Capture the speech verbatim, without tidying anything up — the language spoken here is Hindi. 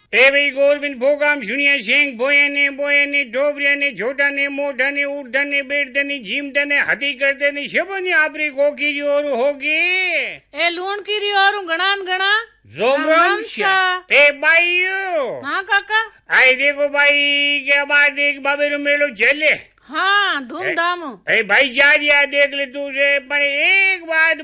ए भाई गोरबिंद भोगाम सुनिया सिंह बोये ने बोये ने डोबरिया ने झोटा ने मोटा ने उर्धा ने बेड़दा ने झीमटा ने हदी करदे ने शबनी आपरी गोकी और होगी ए लूण की और गणान गणा रोम रोम शाह ए भाईयो। हाँ काका। आई देखो भाई के बाद एक बाबे रो मेलो चले। हाँ धूमधाम। ए भाई जा रिया देख ले तू रे पर एक बात